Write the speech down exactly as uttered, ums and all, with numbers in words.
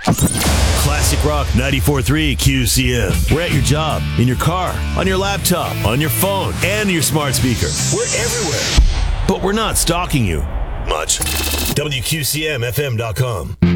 Classic Rock ninety-four point three Q C M. We're at your job, in your car, on your laptop, on your phone, and your smart speaker. We're everywhere. But we're not stalking you much. W Q C M F M dot com.